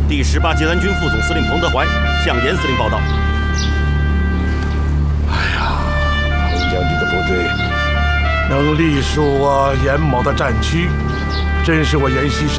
第18集团军副总司令彭德怀向严司令报道。 哎呀，彭将军的部队能隶属我严某的战区，真是我阎锡山